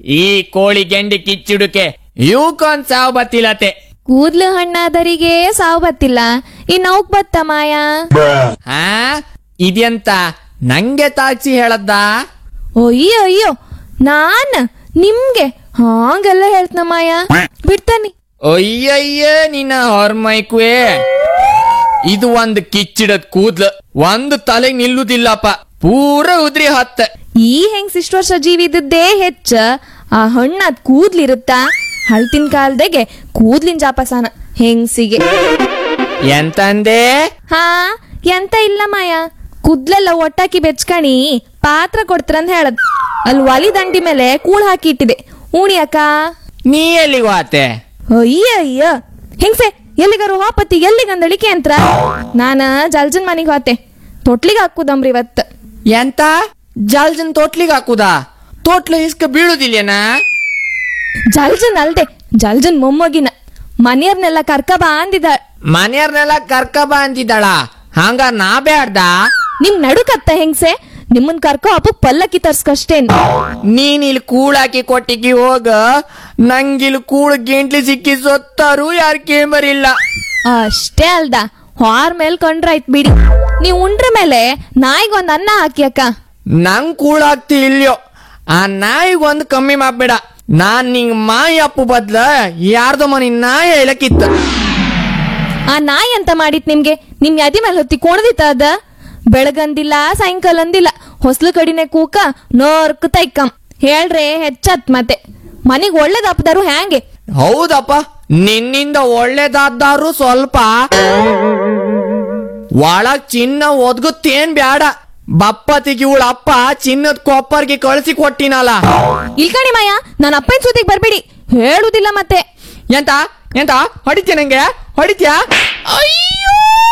ಈ ಕೋಳಿ ಗೆಂಡಿ ಕಿಚ್ಚುಡುಕೆ ಇವಕ್ಕೊಂದ್ ಸಾವು ಬತ್ತಿಲತೆ. ಕೂದ್ಲು ಹಣ್ಣಾದರಿಗೆ ಸಾವು ಬತ್ತಿಲ್ಲ, ಇನ್ನೌಕ್ ಬತ್ತ ಮಾಯಾ? ಹಾ, ಇದೆಂತ ನಂಗೆ ತಾಚಿ ಹೇಳದ್ದ? ಅಯ್ಯೋ ಅಯ್ಯೋ, ನಾನ್ ನಿಮ್ಗೆ ಹಾಂಗೆಲ್ಲ ಹೇಳ್ತನ ಮಾಯಾ, ಬಿಡ್ತಾನಿ. ಅಯ್ಯಯ್ಯ ನಿನ್ನ ಹೊರ್ಮೈಕುವೆ, ಇದು ಒಂದ್ ಕಿಚ್ಚಿಡದ್ ಕೂದ್ಲು, ಒಂದು ತಲೆಗ್ ನಿಲ್ಲುದಿಲ್ಲಪ್ಪ, ಪೂರ ಉದ್ರಿ ಹತ್ತ. ಈ ಹೆಂಗ್ಸ್ ಇಷ್ಟು ವರ್ಷ ಜೀವಿ ಇದ್ದದ್ದೇ ಹೆಚ್ಚ, ಆ ಹಣ್ಣಾದ್ ಕೂದ್ಲಿರುತ್ತಾ? ಹಳ್ತಿನ ಕಾಲದಾಗೆ ಕೂದ್ಲಿನ ಜಾಪಸಾನ ಹೆಂಗ್ಸಿಗೆ. ಎಂತಂದೆ? ಹಾ, ಎಂತ ಇಲ್ಲ ಮಾಯಾ, ಕೂದ್ಲೆಲ್ಲ ಒಟ್ಟಾಕಿ ಬೆಚ್ಕಣಿ ಪಾತ್ರ ಕೊಡ್ತಾರಂತ ಹೇಳದ್. ಅಲ್ಲಿ ಒಲಿ ದಂಡಿ ಮೇಲೆ ಕೂಳ್ ಹಾಕಿ ಇಟ್ಟಿದೆ, ಉಣಿ ಅಕ್ಕ. ನೀ ಎಲ್ಲಿಗೆ ವಾತೆ? ಅಯ್ಯ ಅಯ್ಯ ಹೆಂಗ್ಸೆ, ಎಲ್ಲಿಗಾರು ಹಾಪತಿ ಎಲ್ಲಿಗಂದಳಿಕೆ ಅಂತ ನಾನ ಜಲ್ಜನ್ ಮನಿಗ್ ಹೋತೆ, ತೊಟ್ಲಿಗೆ ಹಾಕುದಮ್ರಿ ಇವತ್ತು. ಎಂತ ಜಲ್ಜನ್ ತೋಟ್ಲಿಗೆ ಹಾಕುದಾ? ತೋಟ್ಲ ಇಸ್ಕ ಬೀಳುದಿಲ್ಲೇನಾ? ಜಲ್ಜನ್ ಅಲ್ದೆ, ಜಲ್ಜನ್ ಮೊಮ್ಮಗಿನ ಮನೆಯವ್ರನ್ನೆಲ್ಲ ಕರ್ಕಬಾ ಅಂದಿದ. ಮನೆಯವ್ರನ್ನೆಲ್ಲ ಕರ್ಕಬ ಅಂತಿದ್ದಾಳ? ಹಂಗ ನಾ ಬ್ಯಾಡ್ದ? ನಿಮ್ ನಡುಕತ್ತ ಹೆಂಗ್ಸೆ, ನಿಮ್ಮನ್ ಕರ್ಕೊ ಹಬ್ಬಕ್ ಪಲ್ಲಕ್ಕಿ ತರ್ಸ್ಕಷ್ಟೇನ್. ನೀನ್ ಇಲ್ಲಿ ಕೂಳಾಕಿ ಕೊಟ್ಟಿಗೆ ಹೋಗ, ನಂಗಿಲ್ ಕೂಳ್ ಗೆಂಟ್ಲಿ ಸಿಕ್ಕಿ ಸೊತ್ತಾರು ಯಾರ್ ಕೇಂಬರಿಲ್ಲ. ಅಷ್ಟೇ ಅಲ್ದ, ಹಾರ್ ಮೇಲ್ ಕೊಂಡ್ರಾಯ್ತ್ ಬಿಡಿ. ನೀವ್ ಉಂಡ್ರ ಮೇಲೆ ನಾಯಿಗೊಂದ್ ಅನ್ನ ಹಾಕಿ ಅಕ್ಕ. ನಂಗ್ ಕೂಳಾಗ್ತಿ ಇಲ್ಯೋ, ಆ ನಾಯಿಗೊಂದ್ ಕಮ್ಮಿ ಮಾಡ್ಬೇಡ. ನಾನ್ ನಿಂಗ್ ಮಾಯಿ ಅಪ್ಪು ಬದ್ಲ ಯಾರ್ದೋ ಮನಿ ನಾಯಿ ಹೇಳಕ್ಕಿತ್ತ. ಆ ನಾಯಿ ಅಂತ ಮಾಡಿತ್ ನಿಮ್ಗೆ? ನಿಮ್ ಯಾದಿ ಮೇಲೆ ಹೊತ್ತಿ ಕೋಣದಿತ್ತ ಅದ? ಬೆಳಗಂದಿಲ್ಲ ಸಾಯಂಕಾಲ ಅಂದಿಲ್ಲ, ಹೊಸ್ಲು ಕಡಿನೆ ಕೂಕ ನೋರ್ಕ ತೈಕಂ ಹೇಳ್ರೆ ಹೆಚ್ಚತ್. ಮತ್ತೆ ಮನಿಗ್ ಒಳ್ಳೇದಪ್ಪದಾರು ಹ್ಯಾಂಗೆ? ಹೌದಪ್ಪ, ನಿನ್ನಿಂದ ಒಳ್ಳೇದಾದ್ರು ಸ್ವಲ್ಪ. ಒಳಗ್ ಚಿನ್ನ ಒದ್ಗುತ್ತೇನ್ ಬ್ಯಾಡ, ಬಪ್ಪತಿಗೆ ಇವಳ ಅಪ್ಪ ಚಿನ್ನದ ಕೊಪ್ಪರ್ಗೆ ಕಳಿಸಿ ಕೊಟ್ಟಿನಲ್ಲ. ಇಲ್ಕಣಿ ಮಾಯ, ನನ್ನ ಅಪ್ಪನ ಸುದ್ದಿಗೆ ಬರ್ಬೇಡಿ, ಹೇಳುದಿಲ್ಲ ಮತ್ತೆ. ಎಂತ ಎಂತ ಹೊಡಿತ್ಯ? ನಂಗೆ ಹೊಡಿತ್ಯಾ? ಅಯ್ಯೋ,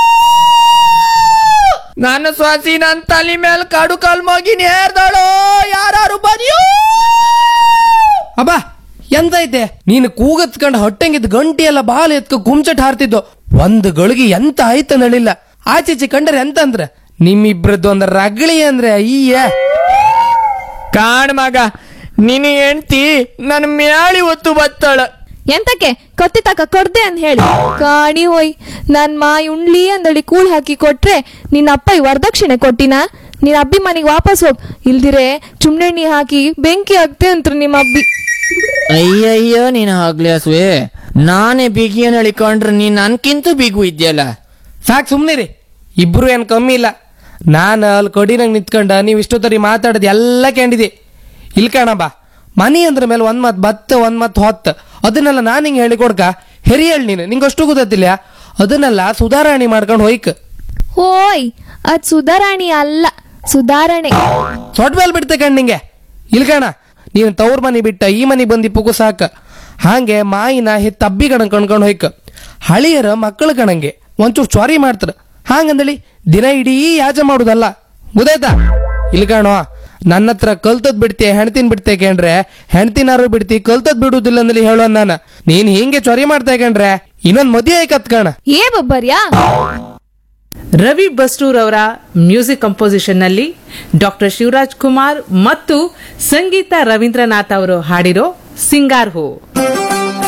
ನನ್ನ ಸ್ವಾಸಿ ನನ್ ತಲೆ ಮೇಲೆ ಕಾಡು ಕಾಲ್ ಮಗಿ ನೇರ್ದಳೋ, ಯಾರು ಬದಿಯೋ. ಅಬ್ಬಾ, ಎಂತ ಐತೆ ನೀನು ಕೂಗತ್ಕಂಡ್ ಹೊಟ್ಟೆಂಗಿದ್ ಗಂಟಿ ಎಲ್ಲ ಬಾಲ ಎತ್ಕ ಗುಮ್ಚಟ್ ಹಾರ್ತಿದ್ದು, ಒಂದು ಗಳಿಗೆ ಎಂತ ಆಯ್ತ ನಳಿಲ್ಲ. ಆಚೀಚೆ ಕಂಡ್ರೆ ಎಂತ ಅಂದ್ರ ನಿಮ್ಮಿಬ್ರದ್ದು ಒಂದ ರಗಳಿ ಅಂದ್ರೆ ಅಯ್ಯ. ಕಾಣ್ ಮಗ, ನಿನ್ನ ಹೆಂಡ್ತಿ ನನ್ ಮ್ಯಾಳಿ ಒತ್ತು ಬತ್ತಾಳ. ಎಂತಕ್ಕೆ ಕತ್ತಿ ತಕ ಕೊಡ್ದೆ ಅಂತ ಹೇಳಿ ಕಾಣಿ ಹೋಯ್. ನನ್ ಮಾಯಿ ಉಣ್ಲಿ ಅಂದಳಿ ಕೂಳ್ ಹಾಕಿ ಕೊಟ್ರೆ ನಿನ್ನ ಅಪ್ಪ ವರದಕ್ಷಿಣೆ ಕೊಟ್ಟಿನ? ನಿನ್ನ ಅಬ್ಬಿ ಮನೆಗೆ ವಾಪಸ್ ಹೋಗ್, ಇಲ್ದಿರೆ ಚುಮ್ನೆಣ್ಣಿ ಹಾಕಿ ಬೆಂಕಿ ಹಾಕ್ತೆ ಅಂತ್ರು ನಿಮ್ಮ ಅಬ್ಬಿ. ಅಯ್ಯಯ್ಯೋ, ನೀನ್ ಆಗ್ಲಿ ಹಸುವೆ, ನಾನೇ ಬಿಗಿಯನ್ ಹೇಳಿಕೊಂಡ್ರೆ ನೀನ್ ನನ್ಕಿಂತ ಬಿಗು ಇದ್ಯಲ್ಲ. ಸಾಕ್ ಸುಮ್ನಿರಿ, ಇಬ್ರು ಏನ್ ಕಮ್ಮಿ ಇಲ್ಲ. ನಾನು ಅಲ್ಲಿ ಕೊಡಿನಂಗ್ ನಿಂತ್ಕೊಂಡ ನೀವು ಇಷ್ಟೊತ್ತರಿ ಮಾತಾಡೋದು ಎಲ್ಲ ಕೇಳಿದೆ. ಇಲ್ಕಣ ಬಾ, ಮನಿ ಅಂದ್ರ ಮೇಲೆ ಒಂದ್ ಮತ್ ಬತ್ತ ಒಂದ್ ಮತ್ ಹೊತ್ತ, ಅದನ್ನೆಲ್ಲ ನಾನು ಹಿಂಗೆ ಹೇಳಿ ಕೊಡ್ಕ ಹೆರಿ ಹೇಳಿ ನೀನು, ನಿಂಗೆ ಅಷ್ಟು ಗೊತ್ತಿಲ್ಲ. ಅದನ್ನೆಲ್ಲ ಸುಧಾರಣೆ ಮಾಡ್ಕೊಂಡು ಹೋಯ್ಕ. ಹೋಯ್, ಅದ್ ಸುಧಾರಾಣಿ ಅಲ್ಲ, ಸುಧಾರಣೆ. ಸೊಟ್ಟ ಮೇಲೆ ಬಿಡ್ತೆ ಕಣ್ ನಿಂಗೆ. ಇಲ್ಕಣ, ನೀನು ತವ್ರ ಮನಿ ಬಿಟ್ಟ ಈ ಮನಿ ಬಂದಿ ಪುಗು ಸಾಕ. ಹಾಗೆ ಮಾಯಿನ ತಬ್ಬಿ ಕಣ ಕಣ್ಕೊಂಡು ಹೋಯ್ಕ. ಹಳಿಯರ ಮಕ್ಕಳು ಕಣಂಗೆ ಒಂಚೂರು ಚ್ವಾರಿ ಮಾಡ್ತಾರ, ಹಾಗಂದಳಿ ದಿನ ಇಡೀ ಯಾಜ ಮಾಡುದಲ್ಲ, ಗೊತ್ತಾಯ್ತಾ? ಇಲ್ಕಣೋ, ನನ್ನ ಹತ್ರ ಕಲ್ತದ್ ಬಿಡ್ತಿ ಹೆಣ್ತಿನ ಬಿಡ್ತೆ ಕೇಂಡ್ರೆ ಹೆಣ್ತಿನಾರು ಬಿಡ್ತಿ, ಕಲ್ತದ್ ಬಿಡುದಿಲ್ಲ ಅಂದಲ್ಲಿ ಹೇಳೋ ನಾನು. ನೀನ್ ಹಿಂಗೆ ಚ್ವರಿ ಮಾಡ್ತಾ ಕಂಡ್ರೆ ಇನ್ನೊಂದ್ ಮದುವೆ ಆಯ್ಕತ್ ಕಣ. ಏ ಬಬ್ಬರ್ಯಾ? ರವಿ ಬಸ್ರೂರ್ ಅವರ ಮ್ಯೂಸಿಕ್ ಕಂಪೋಸಿಷನ್ ನಲ್ಲಿ ಡಾಕ್ಟರ್ ಶಿವರಾಜ್ ಕುಮಾರ್ ಮತ್ತು ಸಂಗೀತ ರವೀಂದ್ರನಾಥ್ ಅವರು ಹಾಡಿರೋ ಸಿಂಗಾರ್ ಹೂ.